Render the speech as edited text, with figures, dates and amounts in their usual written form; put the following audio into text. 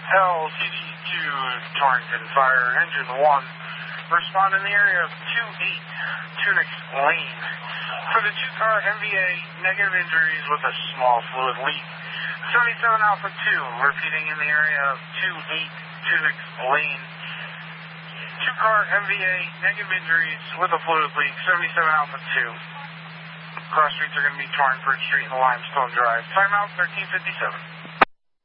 LCD2 Torrington Fire, Engine 1. Respond in the area of 28 Tunic Lane. For the 2-car MVA, negative injuries with a small fluid leak. 77 Alpha 2, repeating in the area of 28 Tunic Lane. 2-car MVA, negative injuries with a fluid leak, 77 Alpha 2. Cross streets are going to be Torringford Street and Limestone Drive. Timeout 13:57.